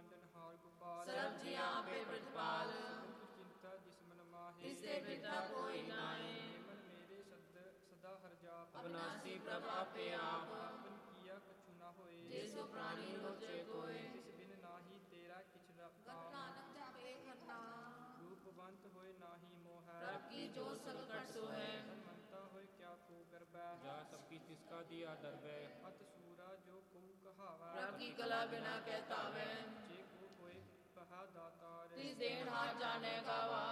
ਪਾਲਣਹਾਰ ਗੋਪਾਲ ਸਰਬ ਜੀ ਆਪੇ ਪ੍ਰਤਪਾਲ ਚਿੰਤਾ ਜਿਸ ਮਨ ਮਾਹੇ ਤਿਸ ਤੇ ਪਿਤਾ ਕੋਈ ਨਾਏ ਮਨ ਮੇਰੇ ਸਦਾ ਹਰ ਜਾਪ ਅਬਨਾਸੀ ਪ੍ਰਭ ਆਪੇ ਆਪ ਆਪਨ ਕੀਆ ਕਛੁ ਨਾ ਹੋਏ ਜਿਸ ਪ੍ਰਾਣੀ ਲੋਚੇ ਕੋਏ ਤਿਸ ਬਿਨ ਨਾਹੀ ਤੇਰਾ ਕਿਛ ਗਤ ਰਖਾਮ ਨਾਨਕ ਜਾਪੇ ਕਰਨਾ ਰੂਪਵੰਤ ਹੋਏ ਨਾਹੀ ਮੋਹ ਪ੍ਰਭ ਕੀ ਜੋ ਸੰਕਟ ਸੋ ਹੈ ਧਨਵੰਤਾ ਹੋਏ ਕਿਆ ਕੋ ਗਰਬੈ ਜਾ ਸਬਕੀ ਤਿਸਕਾ ਦੀਆ ਦਰਬੈ ਅਤ ਸੂਰਾ ਜੋ ਕਉ ਕਹਾਵਾ ਪ੍ਰਭ ਕੀ ਕਲਾ ਬਿਨਾ ਕਹਿਤਾ ਵੈ ਜੇ ਕੋ ਹੋਏ ਕਹਾ ਦਾਤਾਰ ਤਿਸ ਦੇਣ ਹਾਰ ਜਾਣੇ ਗਾਵਾ